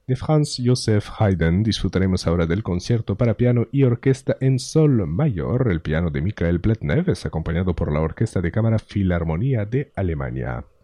De Franz Joseph Haydn disfrutaremos ahora del concierto para piano y orquesta en sol mayor. El piano de Mikhail Pletnev es acompañado por la Orquesta de Cámara Filarmonía de Alemania.